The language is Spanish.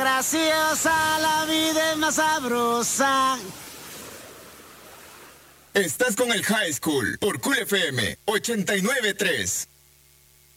graciosa, la vida es más sabrosa. Estás con el High School por Cool FM 89.3.